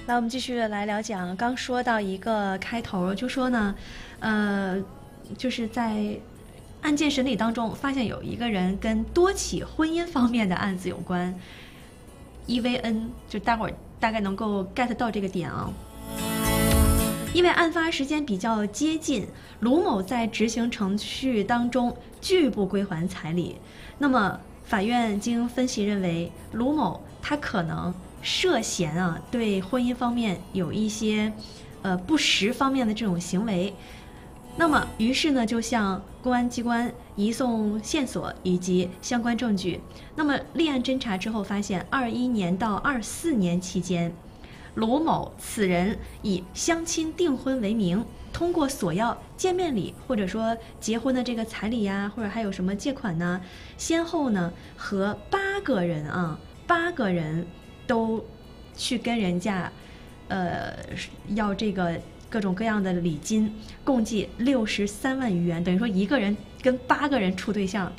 那我们继续来聊讲，刚说到一个开头，就说呢，就是在案件审理当中发现有一个人跟多起婚姻方面的案子有关。EVN 就大伙儿大概能够 get 到这个点啊。因为案发时间比较接近，卢某在执行程序当中拒不归还彩礼，那么法院经分析认为，卢某他可能涉嫌对婚姻方面有一些不实方面的这种行为，那么于是呢就向公安机关移送线索以及相关证据。那么立案侦查之后发现，21年到24年期间，卢某此人以相亲订婚为名，通过索要见面礼或者说结婚的这个彩礼呀，或者还有什么借款呢，先后呢和8个人都去跟人家要这个各种各样的礼金，共计63万余元，等于说一个人跟8个人处对象，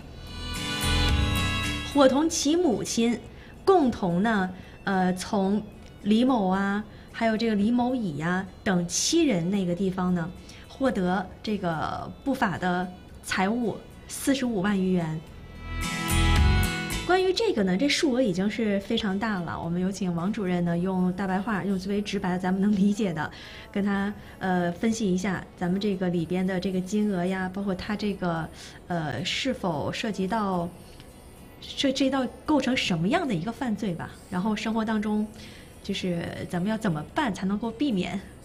伙同其母亲共同呢从李某啊，还有这个李某乙呀等7人那个地方呢，获得这个不法的财物45万余元。关于这个呢，这数额已经是非常大了。我们有请王主任呢，用大白话，用最为直白咱们能理解的，跟他分析一下咱们这个里边的这个金额呀，包括他这个是否涉及到构成什么样的一个犯罪吧。然后生活当中，就是咱们要怎么办才能够避免